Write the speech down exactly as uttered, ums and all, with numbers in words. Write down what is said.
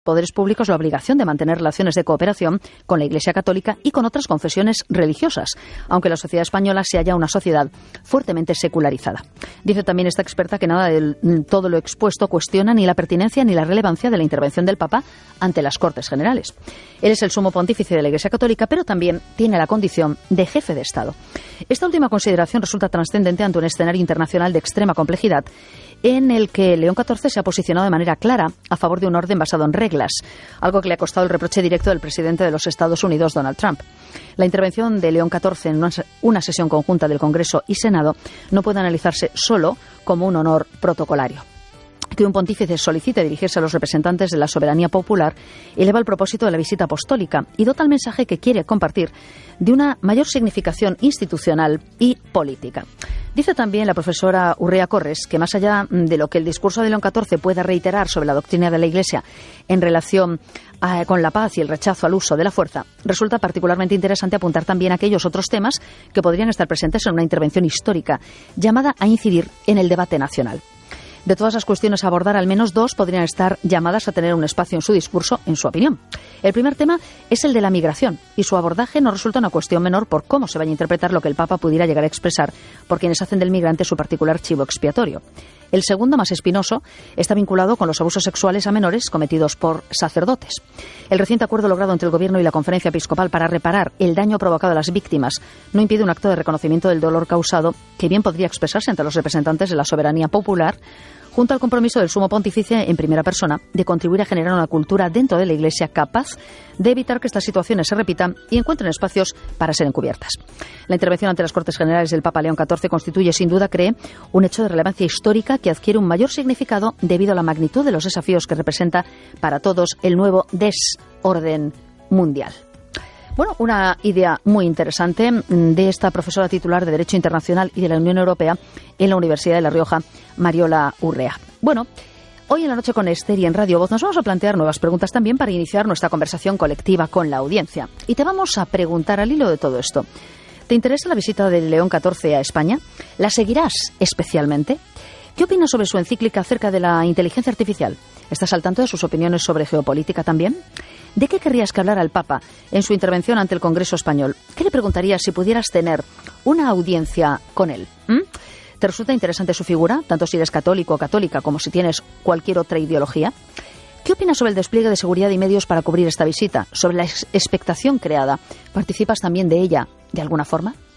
poderes públicos la obligación de mantener relaciones de cooperación con la Iglesia Católica y con otras confesiones religiosas, aunque la sociedad española se halla una sociedad fuertemente secularizada. Dice también esta experta que nada de todo lo expuesto cuestiona ni la pertinencia ni la relevancia de la intervención del Papa ante las Cortes Generales. Él es el sumo pontífice de la Iglesia Católica, pero también tiene la condición de jefe de Estado. Esta última consideración resulta trascendente ante un escenario internacional de extrema complejidad en el que León catorce se ha posicionado de manera clara a favor de un orden basado en reglas, algo que le ha costado el reproche directo del presidente de los Estados Unidos, Donald Trump. La intervención de León catorce en una sesión conjunta del Congreso y Senado no puede analizarse solo como un honor protocolario. Que un pontífice solicite dirigirse a los representantes de la soberanía popular eleva el propósito de la visita apostólica y dota el mensaje que quiere compartir de una mayor significación institucional y política. Dice también la profesora Urrea Corres que más allá de lo que el discurso de León catorce pueda reiterar sobre la doctrina de la Iglesia en relación a, con la paz y el rechazo al uso de la fuerza, resulta particularmente interesante apuntar también a aquellos otros temas que podrían estar presentes en una intervención histórica llamada a incidir en el debate nacional. De todas las cuestiones a abordar, al menos dos podrían estar llamadas a tener un espacio en su discurso, en su opinión. El primer tema es el de la migración, y su abordaje no resulta una cuestión menor por cómo se vaya a interpretar lo que el Papa pudiera llegar a expresar por quienes hacen del migrante su particular chivo expiatorio. El segundo, más espinoso, está vinculado con los abusos sexuales a menores cometidos por sacerdotes. El reciente acuerdo logrado entre el Gobierno y la Conferencia Episcopal para reparar el daño provocado a las víctimas no impide un acto de reconocimiento del dolor causado que bien podría expresarse ante los representantes de la soberanía popular, junto al compromiso del Sumo Pontífice en primera persona de contribuir a generar una cultura dentro de la Iglesia capaz de evitar que estas situaciones se repitan y encuentren espacios para ser encubiertas. La intervención ante las Cortes Generales del Papa León catorce constituye, sin duda, cree, un hecho de relevancia histórica que adquiere un mayor significado debido a la magnitud de los desafíos que representa para todos el nuevo desorden mundial. Bueno, una idea muy interesante de esta profesora titular de Derecho Internacional y de la Unión Europea en la Universidad de La Rioja, Mariola Urrea. Bueno, hoy en la noche con Esther y en Radio Voz nos vamos a plantear nuevas preguntas también para iniciar nuestra conversación colectiva con la audiencia. Y te vamos a preguntar al hilo de todo esto. ¿Te interesa la visita de León catorce a España? ¿La seguirás especialmente? ¿Qué opinas sobre su encíclica acerca de la inteligencia artificial? ¿Estás al tanto de sus opiniones sobre geopolítica también? ¿De qué querrías que hablara el Papa en su intervención ante el Congreso español? ¿Qué le preguntarías si pudieras tener una audiencia con él? ¿Mm? ¿Te resulta interesante su figura, tanto si eres católico o católica como si tienes cualquier otra ideología? ¿Qué opinas sobre el despliegue de seguridad y medios para cubrir esta visita? ¿Sobre la expectación creada? ¿Participas también de ella de alguna forma?